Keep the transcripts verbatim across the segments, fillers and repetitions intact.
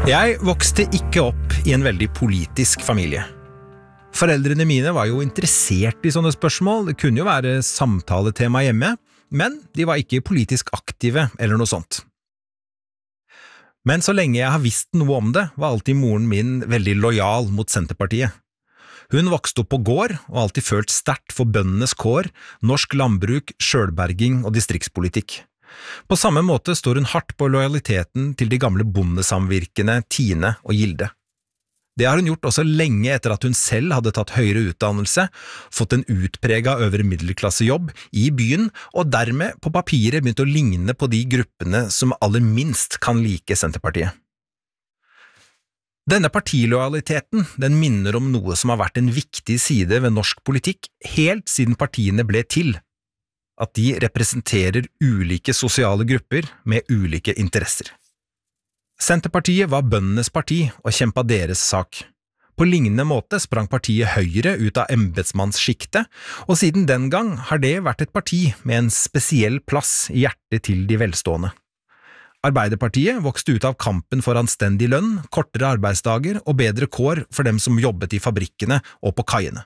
Jeg vokste ikke opp i en veldig politisk familie. Foreldrene mine var jo interessert i sånne spørsmål, det kunne jo være samtaletema hjemme, men de var ikke politisk aktive eller noe sånt. Men så lenge jeg har visst noe om det, var alltid moren min veldig lojal mot Senterpartiet. Hun vokste opp på gård og alltid følt sterkt for bøndenes kår, norsk landbruk, selvberging og distriktspolitikk. På samme måte står hun hardt på lojaliteten til de gamle bondesamvirkene Tine og Gilde. Det har hun gjort også lenge etter at hun selv hadde tatt høyere utdannelse, fått en utpreget øvre middelklassejobb i byen og dermed på papiret begynt å ligne på de gruppene som aller minst kan like Senterpartiet. Denne partilojaliteten, den minner om noe som har vært en viktig side ved norsk politikk helt siden partiene ble til, at de representerer ulike sosiale grupper med ulike interesser. Senterpartiet var bøndenes parti og kjempet deres sak. På lignende måte sprang partiet Høyre ut av embetsmannsskiktet, og siden den gang har det vært et parti med en spesiell plass i hjertet til de velstående. Arbeiderpartiet vokste ut av kampen for anstendig lønn, kortere arbeidsdager og bedre kår for dem som jobbet i fabrikkene og på kaiene.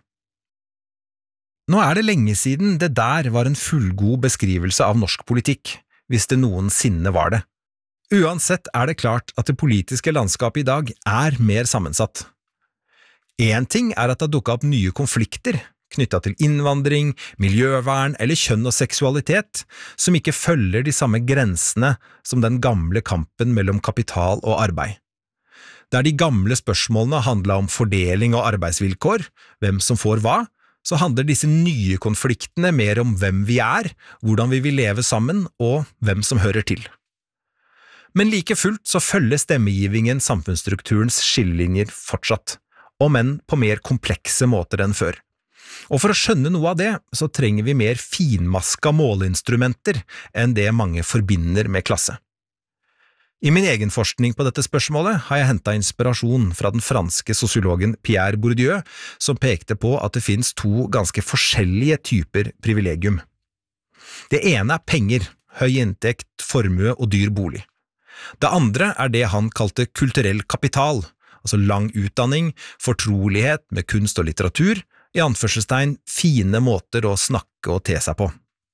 Nå er det lenge siden det der var en fullgod beskrivelse av norsk politikk, hvis det noensinne var det. Uansett er det klart at det politiske landskapet i dag er mer sammensatt. En ting er at det har dukket opp nye konflikter, knyttet til innvandring, miljøvern eller kjønn og seksualitet, som ikke følger de samme grensene som den gamle kampen mellom kapital og arbeid. Der de gamle spørsmålene handlet om fordeling og arbeidsvilkår, hvem som får hva, så handler disse nye konfliktene mer om hvem vi er, hvordan vi vil leve sammen og hvem som hører til. Men like fullt så følger stemmegivingen samfunnsstrukturens skillelinjer fortsatt, om enn på mer komplekse måter enn før. Og for å skjønne noe av det, så trenger vi mer finmaska måleinstrumenter enn det mange forbinder med klasse. I min egen forskning på dette spørsmålet har jeg hentet inspirasjon fra den franske sosiologen Pierre Bourdieu, som pekte på at det finnes to ganske forskjellige typer privilegium. Det ene er penger, høy inntekt, formue og dyr bolig. Det andre er det han kalte kulturell kapital, altså lang utdanning, fortrolighet med kunst og litteratur, i anførselstegn fine måter å snakke og te seg på.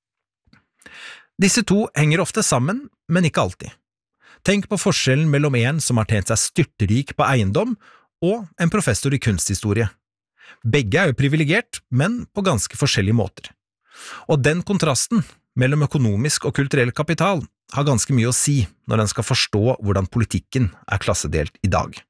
Disse to henger ofte sammen, men ikke alltid. Tenk på forskjellen mellom en som har tjent seg styrterik på eiendom, og en professor i kunsthistorie. Begge er jo privilegert, men på ganske forskjellige måter. Og den kontrasten mellom økonomisk og kulturell kapital har ganske mye å si når en skal forstå hvordan politikken er klassedelt i dag.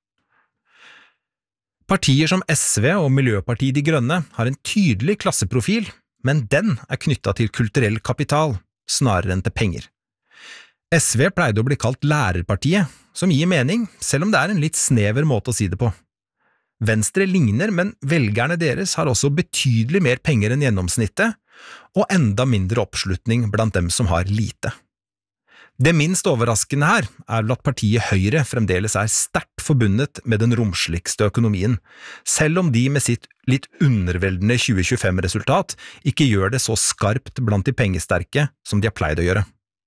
Partier som S V og Miljøpartiet De Grønne har en tydelig klasseprofil, men den er knyttet til kulturell kapital, snarere enn til penger. S V pleide å bli kalt lærerpartiet, som gir mening, selv om det er en litt snever måte å si det på. Venstre ligner, men velgerne deres har også betydelig mer penger enn gjennomsnittet, og enda mindre oppslutning blant dem som har lite. Det minst overraskende her er vel at partiet Høyre fremdeles er sterkt forbundet med den romsligste økonomien, selv om de med sitt litt underveldende tjue tjuefem-resultat ikke gjør det så skarpt blant de pengesterke som de har pleid å gjøre.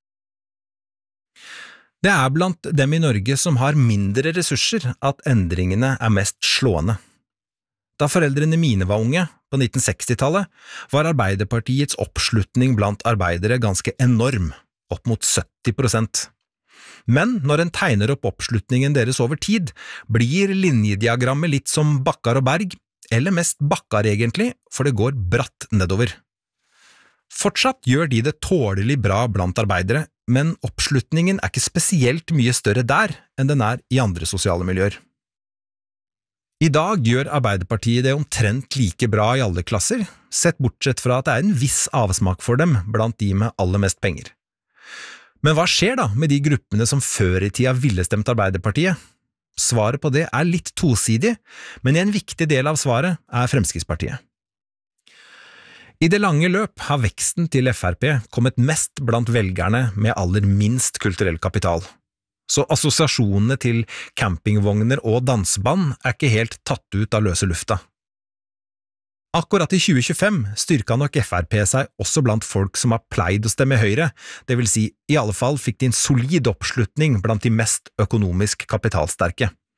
Det er blant dem i Norge som har mindre ressurser at endringene er mest slående. Da foreldrene mine var unge, på nitten seksti-tallet, var Arbeiderpartiets oppslutning blant arbeidere ganske enorm, opp mot sytti prosent. Men når en tegner opp oppslutningen deres over tid, blir linjediagrammet litt som bakkar og berg, eller mest bakkar egentlig, for det går bratt nedover. Fortsatt gjør de det tålelig bra blant arbeidere, men oppslutningen er ikke spesielt mye større der enn den er i andre sosiale miljøer. I dag gjør Arbeiderpartiet det omtrent like bra i alle klasser, sett bortsett fra at det er en viss avsmak for dem blant de med aller mest penger. Men hva skjer da med de gruppene som før i tida ville stemt Arbeiderpartiet? Svaret på det er litt tosidig, men en viktig del av svaret er Fremskrittspartiet. I det lange løp har veksten til F R P kommet mest blant velgerne med aller minst kulturell kapital. Så assosiasjonene til campingvogner og danseband er ikke helt tatt ut av løse lufta. Akkurat i tjue tjuefem styrka nok F R P seg også blant folk som har pleid å stemme Høyre, det vil si i alle fall fikk de en solid oppslutning blant de mest økonomisk kapitalsterke.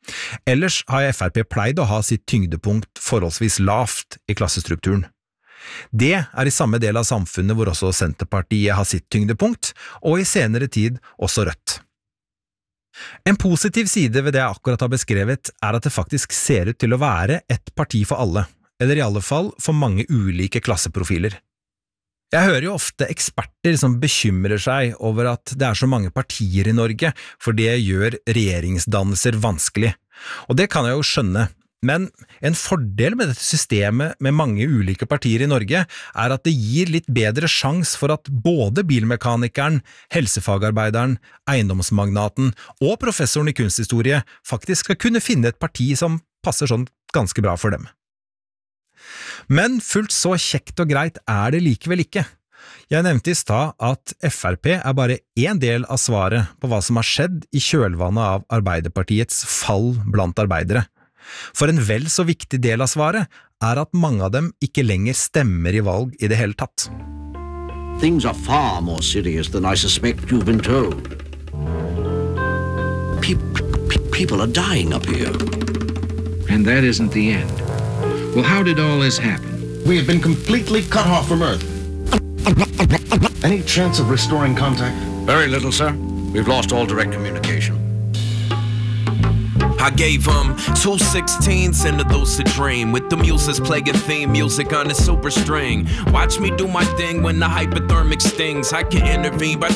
Ellers har F R P pleid å ha sitt tyngdepunkt forholdsvis lavt i klassestrukturen. Det er i samme del av samfunnet hvor også Senterpartiet har sitt tyngdepunkt, og i senere tid også Rødt. En positiv side ved det jeg akkurat har beskrevet er at det faktisk ser ut til å være et parti for alle, eller i alle fall for mange ulike klasseprofiler. Jeg hører jo ofte eksperter som bekymrer seg over at det er så mange partier i Norge, for det gjør regjeringsdannelser vanskelig. Og det kan jeg jo skjønne, men en fordel med dette systemet med mange ulike partier i Norge er at det gir litt bedre sjans for at både bilmekanikeren, helsefagarbeideren, eiendomsmagnaten og professoren i kunsthistorie faktisk skal kunne finne et parti som passer sånn ganske bra for dem. Men fullt så kjekt og greit er det likevel ikke. Jeg nevnte i stad at F R P er bare en del av svaret på hva som har skjedd i kjølvannet av Arbeiderpartiets fall blant arbeidere. For en vel så viktig del av svaret er at mange av dem ikke lenger stemmer i valg i det hele tatt. Things are far more serious than I suspect you've been told. Pe- pe- people are dying up here. And that isn't the end. Well, how did all this happen? We have been completely cut off from Earth. Any chance of restoring contact? Very little, sir. We've lost all direct communication. I gave him two sixteens and a lucid dream with the muses playing theme music on a super string. Watch me do my thing when the hypothermic stings. I can intervene by